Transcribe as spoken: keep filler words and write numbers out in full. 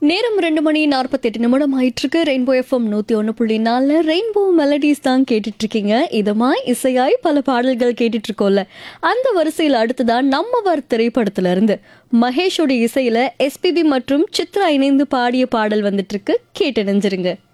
நேரம் ரெண்டு மணி நாற்பத்தி எட்டு நிமிடம் ஆயிட்டு இருக்கு. ரெயின்போ எஃப்எம் நூத்தி ஒன்று புள்ளி நாலு ரெயின்போ மெலடிஸ் தான் கேட்டுட்டு இருக்கீங்க. இதமாய் இசையாய் பல பாடல்கள் கேட்டுட்டு இருக்கோம்ல, அந்த வரிசையில் அடுத்துதான் நம்மவர் திரைப்படத்துல இருந்து மகேஷோட இசையில எஸ்பிபி மற்றும் சித்ரா இணைந்து பாடிய பாடல் வந்துட்டு இருக்கு. கேட்டு நெஞ்சிருங்க.